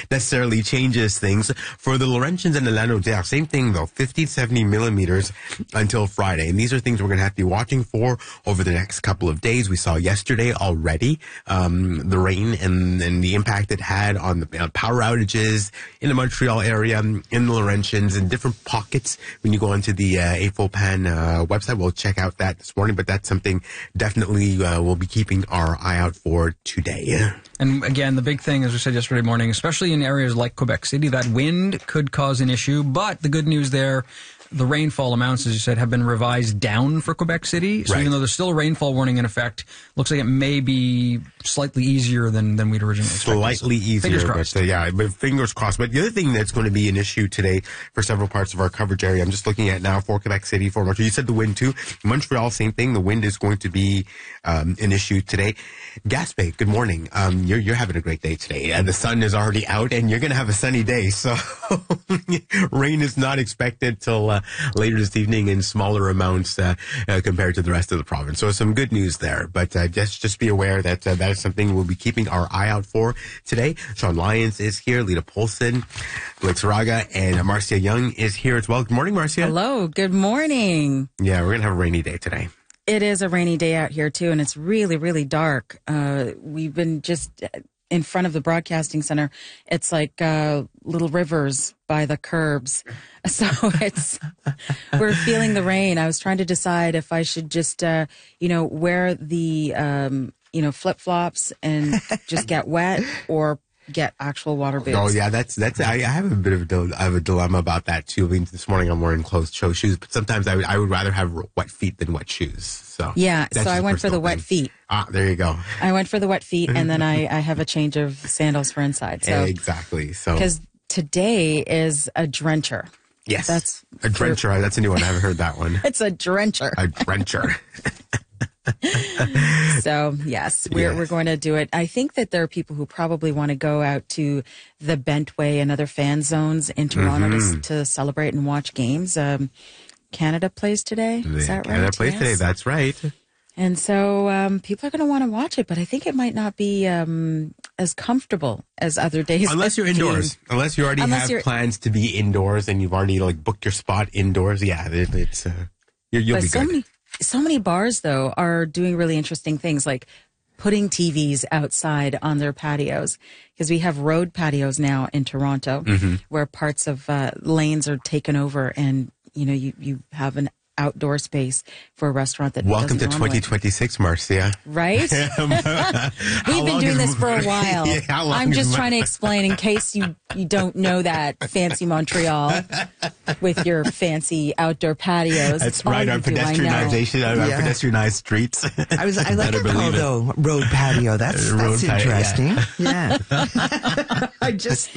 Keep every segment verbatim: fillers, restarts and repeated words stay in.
necessarily changes things. For the Laurentians and the Lanaudière, same thing though, fifty, seventy millimeters until Friday. And these are things we're going to have to be watching for over the next couple of days. We saw yesterday already um, the rain and, and the impact it had on the uh, power outages in the Montreal area, in the Laurentians, in different pockets. When you go onto the uh, A F O P A N uh, website, we'll check out that this morning, but that's something definitely uh, we'll be keeping our eye out for today. And again, the big thing, as we said yesterday morning, especially in areas like Quebec City, that wind could cause an issue. But the good news there, the rainfall amounts, as you said, have been revised down for Quebec City. So right. even though there's still a rainfall warning in effect, looks like it may be slightly easier than, than we'd originally expected. Slightly easier, fingers crossed. But, uh, yeah, but fingers crossed. But the other thing that's going to be an issue today for several parts of our coverage area, I'm just looking at now for Quebec City, for Montreal. You said the wind too. Montreal, same thing. The wind is going to be um, an issue today. Gaspé, good morning. Um, you're you're having a great day today, and the sun is already out, and you're going to have a sunny day. So rain is not expected till uh, later this evening in smaller amounts uh, uh, compared to the rest of the province. So some good news there. But uh, just just be aware that uh, that is something we'll be keeping our eye out for today. Sean Lyons is here, Lita Polson, Blake Saraga, and Marcia Young is here as well. Good morning, Marcia. Hello. Good morning. Yeah, we're going to have a rainy day today. It is a rainy day out here, too, and it's really, really dark. Uh, we've been just in front of the broadcasting center. It's like uh, little rivers by the curbs. So it's, we're feeling the rain. I was trying to decide if I should just, uh, you know, wear the, um, you know, flip-flops and just get wet, or get actual water boots. Oh yeah, that's that's. I, I have a bit of a, dil- I have a dilemma about that too. I mean, this morning I'm wearing closed-toe shoes, but sometimes I would I would rather have wet feet than wet shoes. So yeah, that's so I went for the thing. wet feet. Ah, there you go. I went for the wet feet, and then I I have a change of sandals for inside. So exactly. So because today is a drencher. Yes, that's a drencher. For, that's a new one. I haven't heard that one. It's a drencher. A drencher. So yes, we're yes. we're going to do it. I think that there are people who probably want to go out to the Bentway and other fan zones in Toronto mm-hmm. to, to celebrate and watch games. Um, Canada plays today. Is that Canada right? plays yes. today. That's right. And so um, people are going to want to watch it, but I think it might not be um, as comfortable as other days. Unless you're indoors. Unless you already Unless have you're... plans to be indoors and you've already like booked your spot indoors. Yeah, it, it's uh, you'll, you'll but be so good. Many, so many bars, though, are doing really interesting things like putting T Vs outside on their patios, because we have road patios now in Toronto mm-hmm. where parts of uh, lanes are taken over, and you know you, you have an outdoor space for a restaurant that welcome to normally. twenty twenty-six, Marcia. Right? We've been doing this for a while. Yeah, how long I'm just is trying to explain in case you, you don't know that fancy Montreal with your fancy outdoor patios. That's right, our pedestrianization, our yeah. pedestrianized streets. I was I like it called though, road patio. That's road that's patio, interesting. Yeah. yeah. I just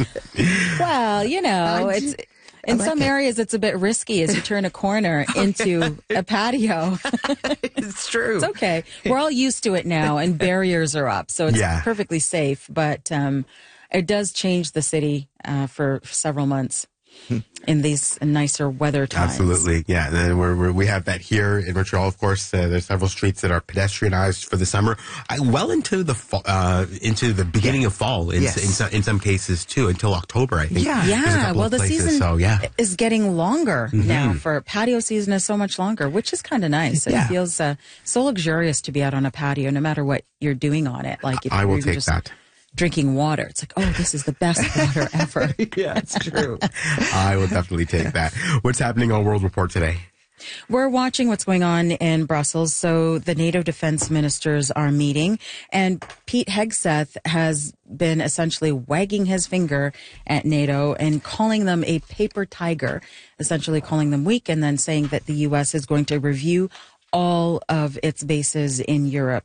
well, you know, I it's just, in like some it. areas it's a bit risky as you turn a corner into a patio. It's true. It's okay. We're all used to it now, and barriers are up, so it's yeah. perfectly safe. But um, it does change the city uh, for several months in these nicer weather times. Absolutely, yeah. And then we're, we're, we have that here in Montreal, of course. Uh, there's several streets that are pedestrianized for the summer, I, well into the fall, uh, into the beginning yeah. of fall. In, yes. in, some, in some cases too, until October, I think. Yeah, yeah. Well, the places, season so, yeah. is getting longer mm-hmm. now. For patio season is so much longer, which is kind of nice. Yeah. It feels uh, so luxurious to be out on a patio, no matter what you're doing on it. Like if I will you're take just that. Drinking water. It's like, oh, this is the best water ever. Yeah, it's true. I will definitely take that. What's happening on World Report today? We're watching what's going on in Brussels. So the NATO defense ministers are meeting, and Pete Hegseth has been essentially wagging his finger at NATO and calling them a paper tiger, essentially calling them weak, and then saying that the U S is going to review all of its bases in Europe.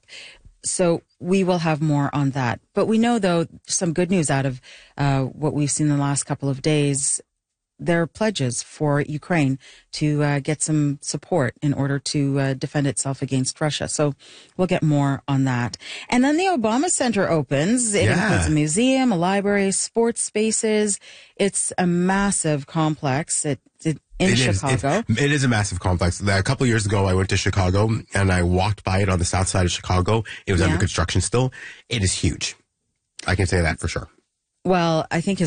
So we will have more on that. But we know, though, some good news out of uh, what we've seen in the last couple of days. There are pledges for Ukraine to uh, get some support in order to uh, defend itself against Russia. So we'll get more on that. And then the Obama Center opens. It yeah. includes a museum, a library, sports spaces. It's a massive complex. It, it in it Chicago. Is, it, it is a massive complex. A couple of years ago, I went to Chicago and I walked by it on the south side of Chicago. It was yeah. under construction still. It is huge. I can say that for sure. Well, I think his